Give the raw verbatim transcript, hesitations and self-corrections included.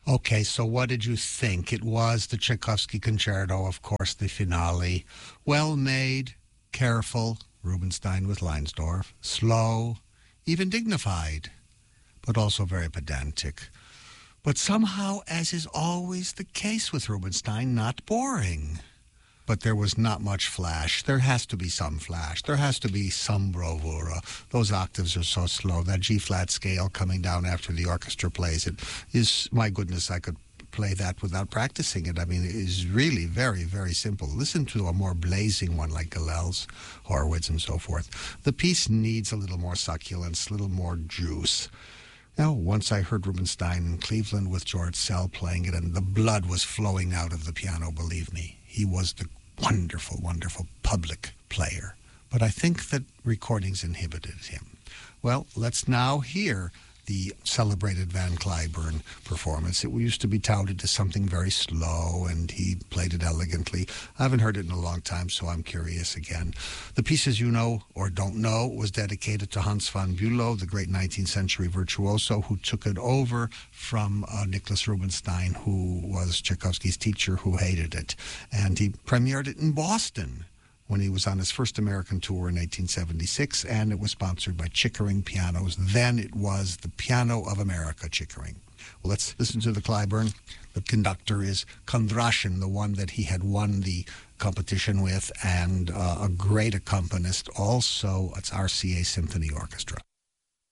Okay, so what did you think? It was the Tchaikovsky Concerto, of course, the finale. Well made, careful, Rubinstein with Leinsdorf, slow, even dignified, but also very pedantic. But somehow, as is always the case with Rubinstein, not boring. But there was not much flash. There has to be some flash. There has to be some bravura. Those octaves are so slow. That G-flat scale coming down after the orchestra plays it is, my goodness, I could play that without practicing it. I mean, it is really very, very simple. Listen to a more blazing one like Galel's, Horowitz, and so forth. The piece needs a little more succulence, a little more juice. Now, once I heard Rubinstein in Cleveland with George Sell playing it, and the blood was flowing out of the piano, believe me. He was the wonderful, wonderful public player. But I think that recordings inhibited him. Well, let's now hear the celebrated Van Cliburn performance. It used to be touted as something very slow, and he played it elegantly. I haven't heard it in a long time, so I'm curious again. The piece, as you know or don't know, was dedicated to Hans von Bülow, the great nineteenth century virtuoso who took it over from uh, Nicholas Rubinstein, who was Tchaikovsky's teacher, who hated it. And he premiered it in Boston when he was on his first American tour in eighteen seventy-six, and it was sponsored by Chickering Pianos. Then it was the Piano of America, Chickering. Well, let's listen to the Cliburn. The conductor is Kondrashin, the one that he had won the competition with, and uh, a great accompanist. Also, it's R C A Symphony Orchestra.